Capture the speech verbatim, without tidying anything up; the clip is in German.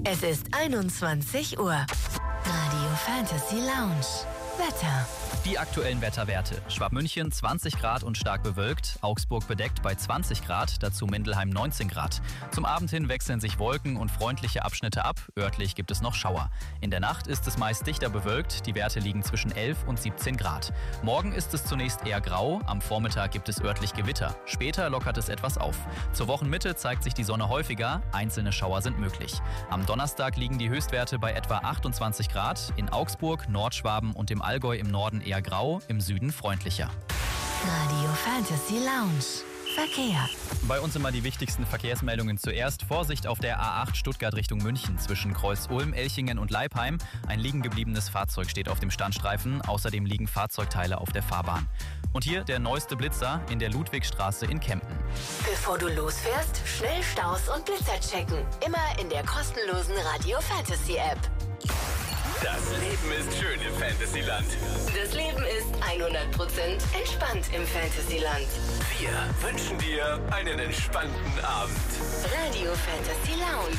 Es ist einundzwanzig Uhr. Radio Fantasy Lounge. Wetter. Die aktuellen Wetterwerte. Schwabmünchen zwanzig Grad und stark bewölkt, Augsburg bedeckt bei zwanzig Grad, dazu Mindelheim neunzehn Grad. Zum Abend hin wechseln sich Wolken und freundliche Abschnitte ab, örtlich gibt es noch Schauer. In der Nacht ist es meist dichter bewölkt, die Werte liegen zwischen elf und siebzehn Grad. Morgen ist es zunächst eher grau, am Vormittag gibt es örtlich Gewitter. Später lockert es etwas auf. Zur Wochenmitte zeigt sich die Sonne häufiger, einzelne Schauer sind möglich. Am Donnerstag liegen die Höchstwerte bei etwa achtundzwanzig Grad, in Augsburg, Nordschwaben und im Allgäu im Norden eher grau, im Süden freundlicher. Radio Fantasy Lounge. Verkehr. Bei uns immer die wichtigsten Verkehrsmeldungen zuerst. Vorsicht auf der A acht Stuttgart Richtung München zwischen Kreuz-Ulm, Elchingen und Leipheim. Ein liegen gebliebenes Fahrzeug steht auf dem Standstreifen. Außerdem liegen Fahrzeugteile auf der Fahrbahn. Und hier der neueste Blitzer in der Ludwigstraße in Kempten. Bevor du losfährst, schnell Staus und Blitzer checken. Immer in der kostenlosen Radio Fantasy App. Das Leben ist schön im Fantasyland. Das Leben ist hundert Prozent entspannt im Fantasyland. Wir wünschen dir einen entspannten Abend. Radio Fantasy Lounge.